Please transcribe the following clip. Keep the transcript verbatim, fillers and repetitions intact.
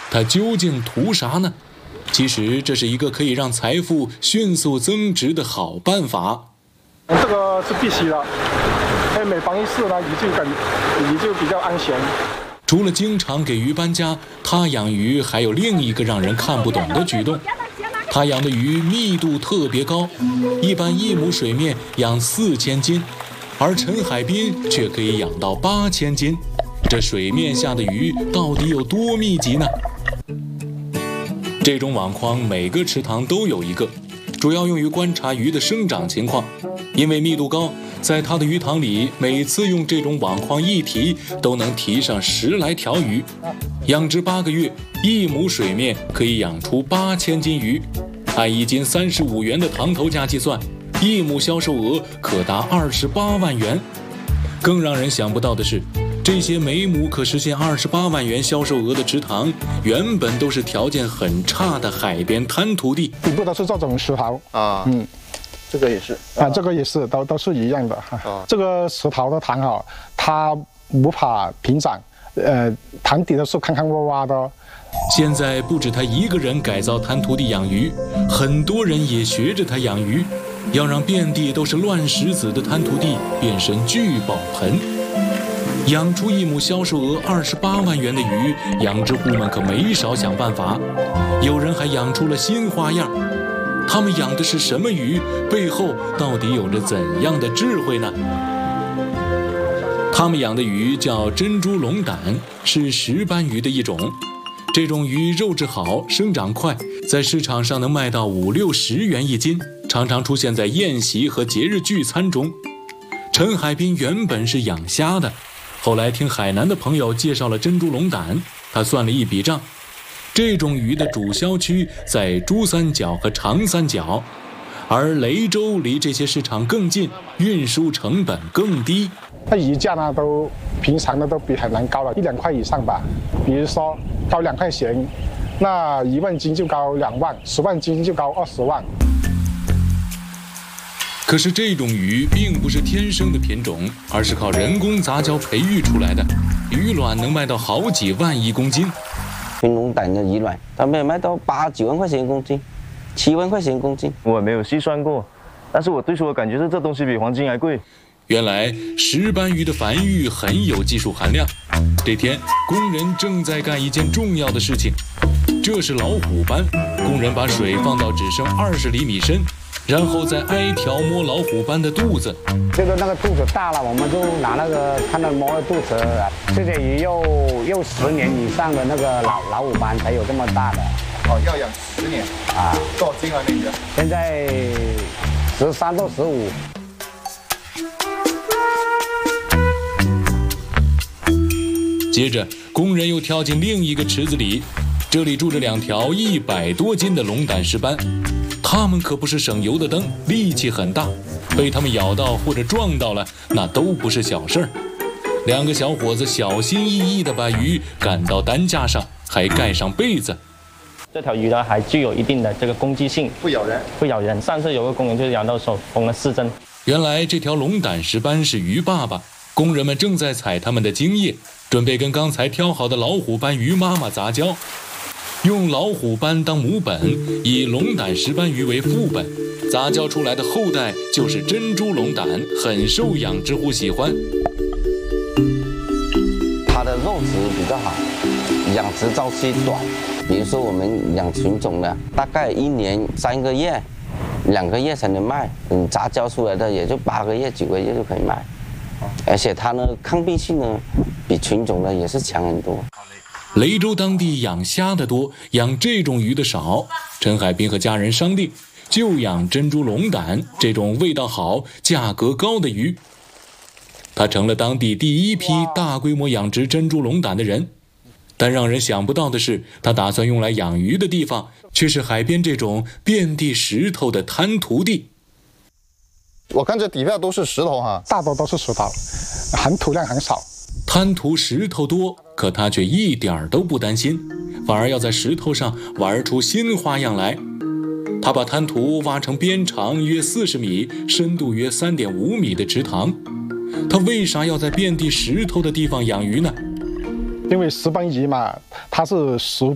他究竟图啥呢？其实这是一个可以让财富迅速增值的好办法。 这个是必须的，因为每房一室呢，鱼就感鱼就比较安全。 除了经常给鱼搬家，他养鱼还有另一个让人看不懂的举动。他养的鱼密度特别高，一般一亩水面养四千斤，而陈海滨却可以养到八千斤。这水面下的鱼到底有多密集呢？这种网框每个池塘都有一个，主要用于观察鱼的生长情况。因为密度高，在他的鱼塘里，每次用这种网框一提，都能提上十来条鱼。养殖八个月，一亩水面可以养出八千斤鱼。按一斤三十五元的塘头价计算，一亩销售额可达二十八万元。更让人想不到的是，这些每亩可实现二十八万元销售额的池塘，原本都是条件很差的海边滩涂地。 底部都是这种石头啊， 嗯， 这个也是啊，这个也是，都都是一样的哈。啊、这个石头的塘哈，它不怕平整，呃，塘底都是坑坑洼洼的。 现在不止他一个人改造滩涂地养鱼，很多人也学着他养鱼，要让遍地都是乱石子的滩涂地变身聚宝盆。养出一亩销售额二十八万元的鱼，养殖户们可没少想办法。有人还养出了新花样。他们养的是什么鱼？背后到底有着怎样的智慧呢？他们养的鱼叫珍珠龙胆，是石斑鱼的一种。这种鱼肉质好，生长快，在市场上能卖到五六十元一斤，常常出现在宴席和节日聚餐中。陈海滨原本是养虾的，后来听海南的朋友介绍了珍珠龙胆，他算了一笔账，这种鱼的主销区在珠三角和长三角，而雷州离这些市场更近，运输成本更低。 那鱼价呢，都平常的都比海南高了一两块以上吧。比如说高两块钱，那一万斤就高两万，十万斤就高二十万。 可是这种鱼并不是天生的品种，而是靠人工杂交培育出来的，鱼卵能卖到好几万一公斤。 群龙胆的鱼卵，它们卖到八九万块钱一公斤，七万块钱一公斤。 我没有细算过，但是我对出的感觉是这东西比黄金还贵。 原来石斑鱼的繁育很有技术含量。这天，工人正在干一件重要的事情，这是老虎斑。工人把水放到只剩二十厘米深，然后再挨条摸老虎斑的肚子。 这个那个肚子大了，我们就拿那个看到摸了肚子，这些鱼又又十年以上的那个老老虎斑才有这么大的。 哦，要养十年啊？多少斤啊？那个现在十三到十五。 接着，工人又跳进另一个池子里，这里住着两条一百多斤的龙胆石斑，它们可不是省油的灯，力气很大，被它们咬到或者撞到了，那都不是小事儿。两个小伙子小心翼翼地把鱼赶到担架上，还盖上被子。 这条鱼呢，还具有一定的这个攻击性， 不咬人， 不咬人。上次有个工人就是咬到手缝了四针。 原来这条龙胆石斑是鱼爸爸，工人们正在采他们的精液，准备跟刚才挑好的老虎斑鱼妈妈杂交，用老虎斑当母本，以龙胆石斑鱼为副本，杂交出来的后代就是珍珠龙胆，很受养殖户喜欢。 它的肉质比较好，养殖周期短。比如说我们养纯种的，大概一年三个月、两个月才能卖，你杂交出来的也就八个月、九个月就可以卖。而且它呢，抗病性呢，比纯种的也是强很多。 雷州当地养虾的多，养这种鱼的少。陈海滨和家人商定，就养珍珠龙胆这种味道好、价格高的鱼。他成了当地第一批大规模养殖珍珠龙胆的人。但让人想不到的是，他打算用来养鱼的地方，却是海边这种遍地石头的滩涂地。 我看这底下都是石头哈， 大多都是石头，含土量很少。 滩涂石头多，可他却一点都不担心，反而要在石头上玩出新花样来。他把滩涂挖成边长约四十米、深度约三点五米的池塘。他为啥要在遍地石头的地方养鱼呢？ 因为石斑鱼嘛，它是石